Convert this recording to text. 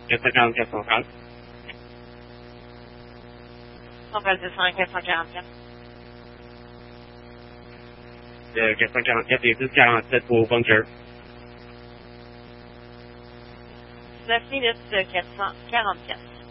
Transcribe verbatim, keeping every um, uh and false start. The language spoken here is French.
quatre cent quarante, quatre cent trente. On va le descendre à quatre cent quarante-quatre. De quatre cent quarante-quatre et dix quarante-sept pour bunker. neuf minutes quatre cent quarante-quatre.